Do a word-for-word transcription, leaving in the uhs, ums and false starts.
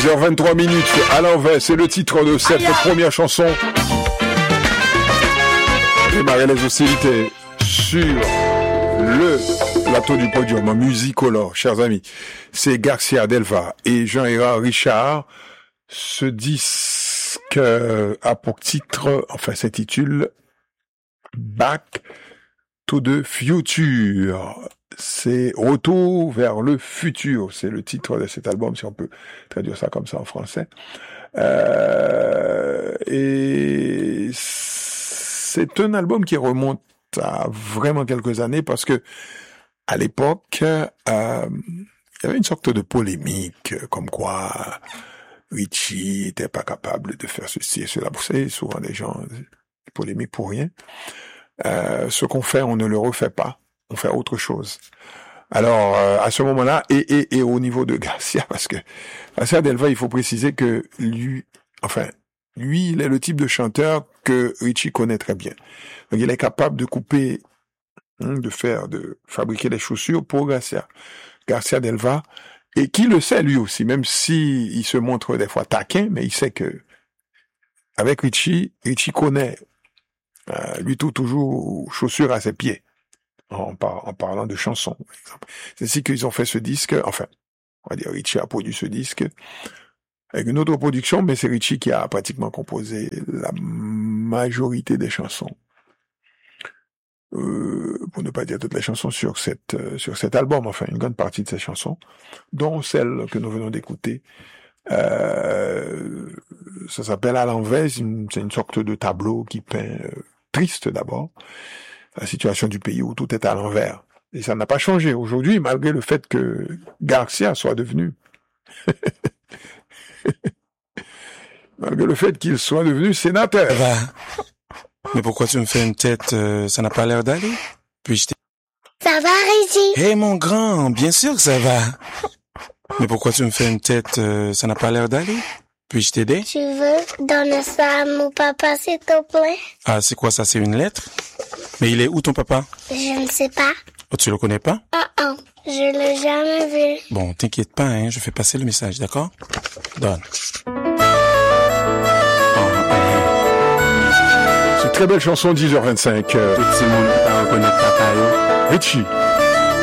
dix heures vingt-trois minutes à l'envers, c'est le titre de cette première chanson. Démarrer les hostilités sur le plateau du podium en Musicolor, chers amis. C'est Garcia Delva et Jean-Hérard Richard. Ce disque a pour titre, enfin s'intitule Back to the Future. C'est Retour vers le futur. C'est le titre de cet album, si on peut traduire ça comme ça en français. Euh, et c'est un album qui remonte à vraiment quelques années parce que à l'époque, euh, il y avait une sorte de polémique comme quoi Richie était pas capable de faire ceci et cela. Vous savez, souvent les gens polémiquent pour rien. Euh, ce qu'on fait, on ne le refait pas. On fait autre chose. Alors, euh, à ce moment-là, et, et, et au niveau de Garcia, parce que Garcia Delva, il faut préciser que lui, enfin, lui, il est le type de chanteur que Richie connaît très bien. Donc, il est capable de couper, hein, de faire, de fabriquer des chaussures pour Garcia. Garcia Delva, et qui le sait lui aussi, même si il se montre des fois taquin, mais il sait que avec Richie, Richie connaît, euh, lui tout toujours chaussures à ses pieds. En, par, en parlant de chansons, par exemple. C'est ainsi qu'ils ont fait ce disque, enfin, on va dire Richie a produit ce disque avec une autre production, mais c'est Richie qui a pratiquement composé la majorité des chansons. Euh, pour ne pas dire toutes les chansons sur cette, euh, sur cet album, enfin, une grande partie de ces chansons, dont celle que nous venons d'écouter. Euh, ça s'appelle À l'envers, c'est une, c'est une sorte de tableau qui peint, euh, triste d'abord, la situation du pays où tout est à l'envers. Et ça n'a pas changé aujourd'hui, malgré le fait que Garcia soit devenu, malgré le fait qu'il soit devenu sénateur. Ça va. Mais pourquoi tu me fais une tête, euh, ça n'a pas l'air d'aller? Puis je t'ai... Ça va, Richie? Hé, hey, mon grand, bien sûr que ça va. Mais pourquoi tu me fais une tête, euh, ça n'a pas l'air d'aller? Puis-je t'aider? Tu veux donner ça à mon papa, s'il te plaît? Ah, c'est quoi ça? C'est une lettre? Mais il est où ton papa? Je ne sais pas. Oh, tu le connais pas? Ah ah, je l'ai jamais vu. Bon, t'inquiète pas, hein, je fais passer le message, d'accord? Donne. C'est une très belle chanson, dix heures vingt-cinq. Tout le monde peut pas reconnaître papa, yo. Richie.